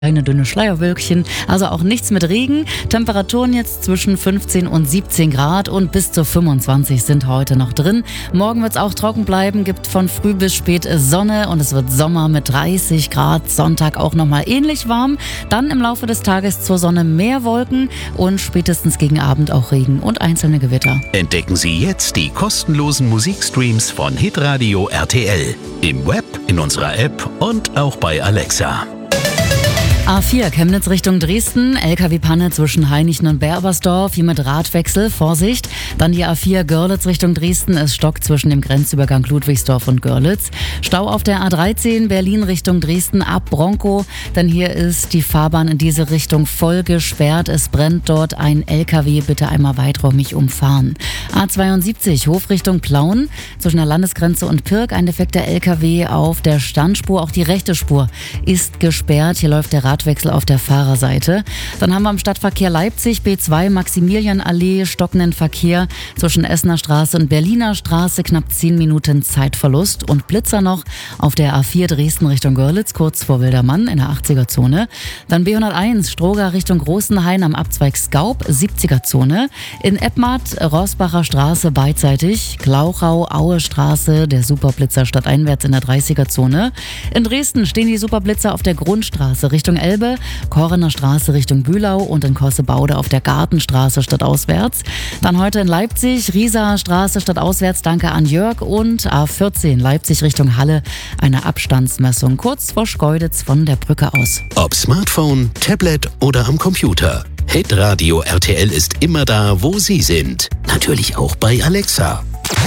Kleine dünne Schleierwölkchen, also auch nichts mit Regen. Temperaturen jetzt zwischen 15 und 17 Grad und bis zu 25 sind heute noch drin. Morgen wird es auch trocken bleiben, gibt von früh bis spät Sonne und es wird Sommer mit 30 Grad. Sonntag auch nochmal ähnlich warm. Dann im Laufe des Tages zur Sonne mehr Wolken und spätestens gegen Abend auch Regen und einzelne Gewitter. Entdecken Sie jetzt die kostenlosen Musikstreams von Hitradio RTL. Im Web, in unserer App und auch bei Alexa. A4 Chemnitz Richtung Dresden, LKW-Panne zwischen Hainichen und Berbersdorf, hier mit Radwechsel, Vorsicht. Dann die A4 Görlitz Richtung Dresden, es stockt zwischen dem Grenzübergang Ludwigsdorf und Görlitz. Stau auf der A13 Berlin Richtung Dresden ab Bronkow, denn hier ist die Fahrbahn in diese Richtung voll gesperrt. Es brennt dort ein LKW, bitte einmal weiträumig umfahren. A72 Hof Richtung Plauen, zwischen der Landesgrenze und Pirk, ein defekter LKW auf der Standspur, auch die rechte Spur ist gesperrt. Hier läuft der Radwechsel auf der Fahrerseite. Dann haben wir im Stadtverkehr Leipzig B2 Maximilianallee stockenden Verkehr zwischen Essener Straße und Berliner Straße, knapp 10 Minuten Zeitverlust und Blitzer noch auf der A4 Dresden Richtung Görlitz, kurz vor Wildermann in der 80er-Zone. Dann B101 Stroger Richtung Großenhain am Abzweig Skaub, 70er-Zone. In Eppmatt Rossbacher Straße beidseitig, Glauchau Aue Straße, der Superblitzer stadteinwärts in der 30er-Zone. In Dresden stehen die Superblitzer auf der Grundstraße Richtung Elbe, Korrener Straße Richtung Bühlau und in Kossebaude auf der Gartenstraße stadtauswärts. Dann heute in Leipzig, Rieser Straße stadtauswärts, danke an Jörg, und A14 Leipzig Richtung Halle, eine Abstandsmessung kurz vor Schkeuditz von der Brücke aus. Ob Smartphone, Tablet oder am Computer. Hitradio RTL ist immer da, wo Sie sind. Natürlich auch bei Alexa.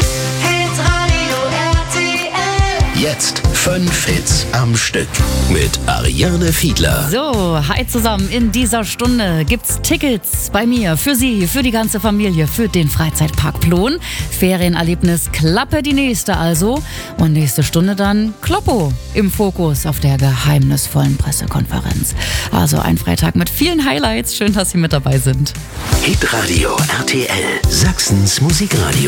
Jetzt 5 Hits am Stück mit Ariane Fiedler. So, hi zusammen. In dieser Stunde gibt's Tickets bei mir für Sie, für die ganze Familie, für den Freizeitpark Plon. Ferienerlebnis Klappe die nächste also. Und nächste Stunde dann Kloppo im Fokus auf der geheimnisvollen Pressekonferenz. Also ein Freitag mit vielen Highlights. Schön, dass Sie mit dabei sind. Hitradio RTL, Sachsens Musikradio.